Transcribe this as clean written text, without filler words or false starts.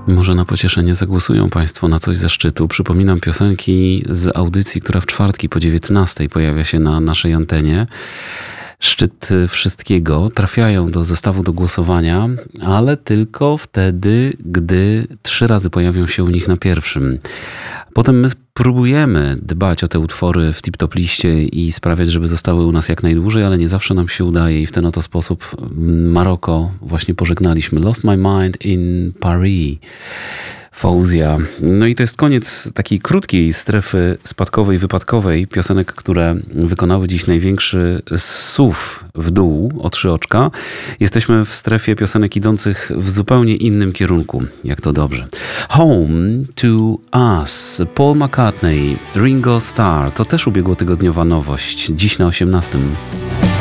Może na pocieszenie zagłosują Państwo na coś ze szczytu. Przypominam piosenki z audycji, która w czwartki po 19 pojawia się na naszej antenie. Szczyt wszystkiego trafiają do zestawu do głosowania, ale tylko wtedy, gdy 3 razy pojawią się u nich na pierwszym. Potem my próbujemy dbać o te utwory w tip-top liście i sprawiać, żeby zostały u nas jak najdłużej, ale nie zawsze nam się udaje i w ten oto sposób Maroko właśnie pożegnaliśmy. Lost My Mind in Paris. Fauzja. No i to jest koniec takiej krótkiej strefy spadkowej, wypadkowej piosenek, które wykonały dziś największy SUV w dół o 3 oczka. Jesteśmy w strefie piosenek idących w zupełnie innym kierunku. Jak to dobrze. Home to Us. Paul McCartney, Ringo Starr. To też ubiegłotygodniowa nowość. Dziś na 18.